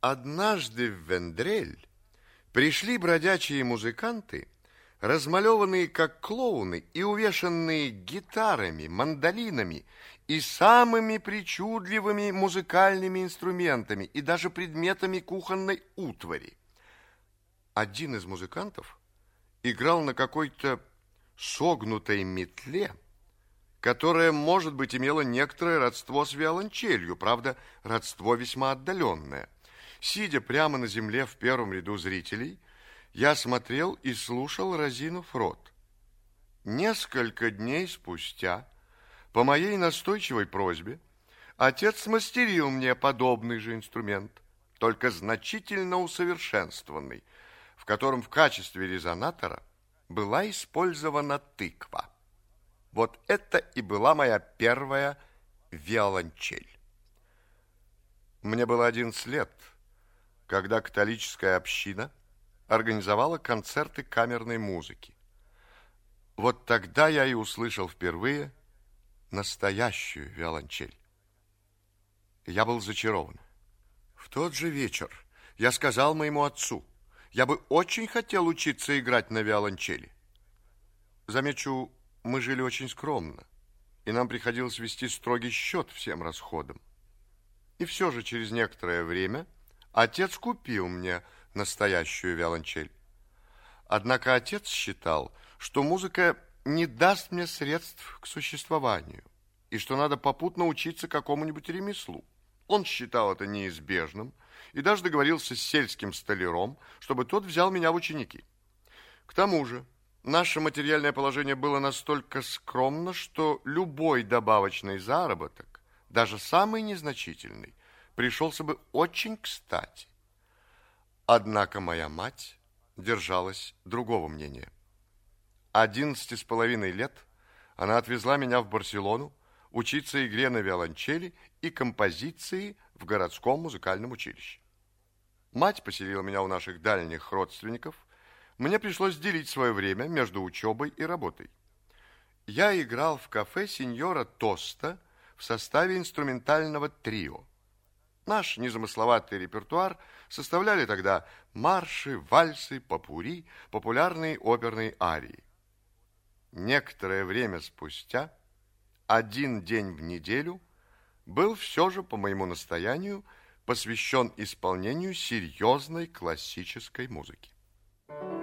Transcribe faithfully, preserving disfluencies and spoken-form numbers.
Однажды в Вендрель пришли бродячие музыканты, размалеванные как клоуны и увешанные гитарами, мандолинами и самыми причудливыми музыкальными инструментами и даже предметами кухонной утвари. Один из музыкантов играл на какой-то согнутой метле, которая, может быть, имела некоторое родство с виолончелью, правда, родство весьма отдаленное. Сидя прямо на земле в первом ряду зрителей, я смотрел и слушал, разинув рот. Несколько дней спустя, по моей настойчивой просьбе, отец смастерил мне подобный же инструмент, только значительно усовершенствованный, в котором в качестве резонатора была использована тыква. Вот это и была моя первая виолончель. Мне было одиннадцать лет, когда католическая община организовала концерты камерной музыки. Вот тогда я и услышал впервые настоящую виолончель. Я был зачарован. В тот же вечер я сказал моему отцу, я бы очень хотел учиться играть на виолончели. Замечу, мы жили очень скромно, и нам приходилось вести строгий счет всем расходам. И все же через некоторое время отец купил мне настоящую виолончель. Однако отец считал, что музыка не даст мне средств к существованию, и что надо попутно учиться какому-нибудь ремеслу. Он считал это неизбежным и даже договорился с сельским столяром, чтобы тот взял меня в ученики. К тому же наше материальное положение было настолько скромно, что любой добавочный заработок, даже самый незначительный, пришелся бы очень кстати. Однако моя мать держалась другого мнения. Одиннадцати с половиной лет она отвезла меня в Барселону учиться игре на виолончели и композиции в городском музыкальном училище. Мать поселила меня у наших дальних родственников. Мне пришлось делить свое время между учебой и работой. Я играл в кафе сеньора Тоста в составе инструментального трио. Наш незамысловатый репертуар составляли тогда марши, вальсы, попурри, популярные оперные арии. Некоторое время спустя, один день в неделю, был все же, по моему настоянию, посвящен исполнению серьезной классической музыки.